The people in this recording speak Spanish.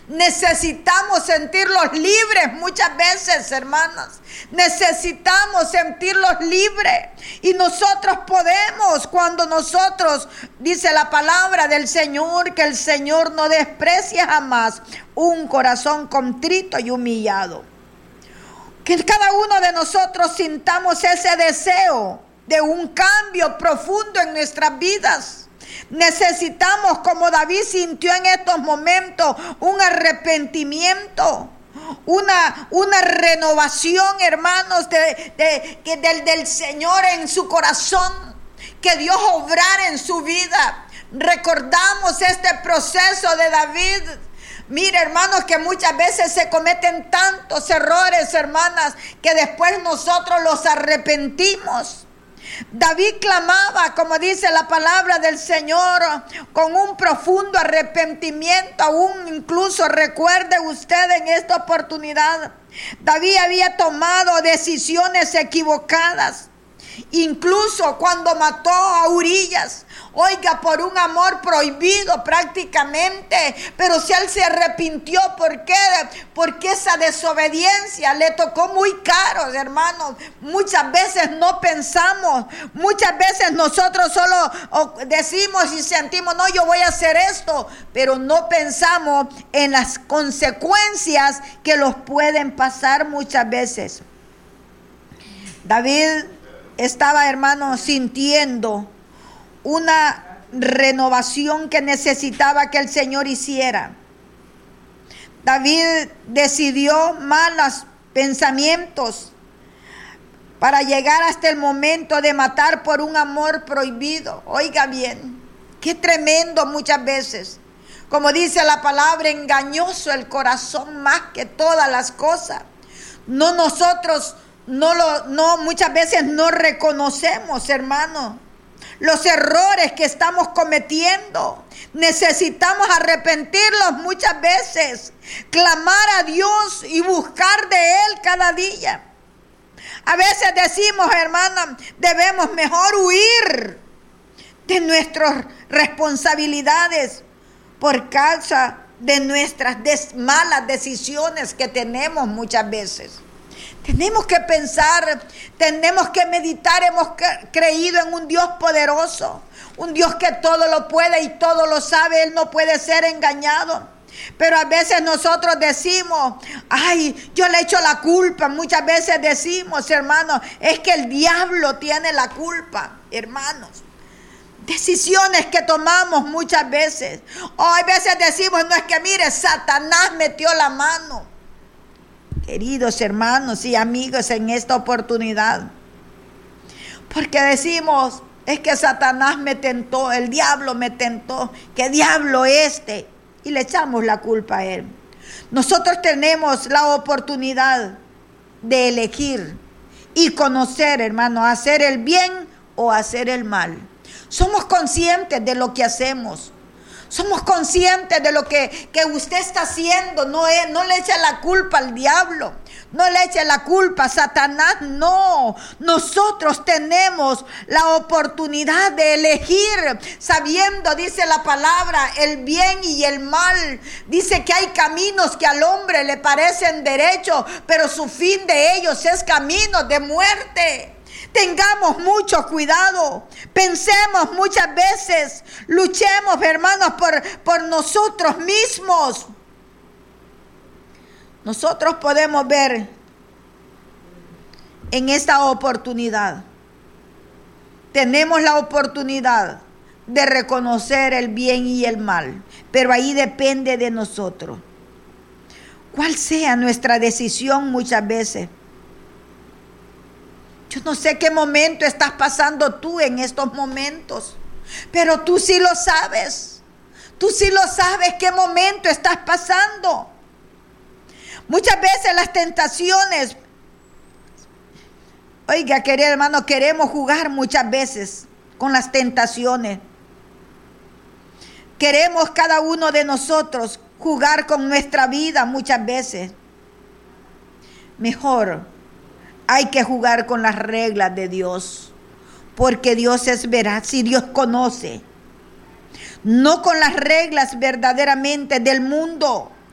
Necesitamos sentirlos libres muchas veces, hermanas. Necesitamos sentirlos libres. Y nosotros podemos, cuando nosotros, dice la palabra del Señor, que el Señor no desprecia jamás un corazón contrito y humillado. Que cada uno de nosotros sintamos ese deseo de un cambio profundo en nuestras vidas. Necesitamos, como David sintió en estos momentos, un arrepentimiento, una renovación, hermanos, del Señor en su corazón, que Dios obrara en su vida. Recordamos este proceso de David. Mire, hermanos, que muchas veces se cometen tantos errores, hermanas, que después nosotros los arrepentimos. David clamaba, como dice la palabra del Señor, con un profundo arrepentimiento. Aún incluso recuerde usted en esta oportunidad, David había tomado decisiones equivocadas. Incluso cuando mató a Urías, oiga, por un amor prohibido prácticamente, pero si él se arrepintió, ¿por qué? Porque esa desobediencia le tocó muy caro, hermanos. Muchas veces no pensamos, muchas veces nosotros solo decimos y sentimos, no, yo voy a hacer esto, pero no pensamos en las consecuencias que los pueden pasar muchas veces. David estaba, hermanos, sintiendo una renovación que necesitaba que el Señor hiciera. David decidió malos pensamientos para llegar hasta el momento de matar por un amor prohibido. Oiga bien, qué tremendo muchas veces. Como dice la palabra, engañoso el corazón más que todas las cosas. Muchas veces no reconocemos, hermano, los errores que estamos cometiendo. Necesitamos arrepentirlos muchas veces, clamar a Dios y buscar de Él cada día. A veces decimos, hermana, debemos mejor huir de nuestras responsabilidades por causa de nuestras malas decisiones que tenemos muchas veces. Tenemos que pensar, tenemos que meditar. Hemos creído en un Dios poderoso, un Dios que todo lo puede y todo lo sabe. Él no puede ser engañado. Pero a veces nosotros decimos, ay, yo le echo la culpa. Muchas veces decimos, hermanos, es que el diablo tiene la culpa, hermanos. Decisiones que tomamos muchas veces. O hay veces decimos, no, es que mire, Satanás metió la mano. Queridos hermanos y amigos, en esta oportunidad, porque decimos, es que Satanás me tentó, el diablo me tentó, ¿qué diablo este? Y le echamos la culpa a él. Nosotros tenemos la oportunidad de elegir y conocer, hermano, hacer el bien o hacer el mal. Somos conscientes de lo que hacemos. Somos conscientes de lo que usted está haciendo. No le eche la culpa al diablo. No le eche la culpa a Satanás. No. Nosotros tenemos la oportunidad de elegir, sabiendo, dice la palabra, el bien y el mal. Dice que hay caminos que al hombre le parecen derechos, pero su fin de ellos es camino de muerte. Tengamos mucho cuidado, pensemos muchas veces, luchemos, hermanos, por nosotros mismos. Nosotros podemos ver en esta oportunidad, tenemos la oportunidad de reconocer el bien y el mal, pero ahí depende de nosotros. ¿Cuál sea nuestra decisión muchas veces? Yo no sé qué momento estás pasando tú en estos momentos, pero tú sí lo sabes. Tú sí lo sabes qué momento estás pasando. Muchas veces las tentaciones, oiga, querido hermano, queremos jugar muchas veces con las tentaciones. Queremos cada uno de nosotros jugar con nuestra vida muchas veces. Mejor hay que jugar con las reglas de Dios, porque Dios es veraz y Dios conoce. No con las reglas verdaderamente del mundo,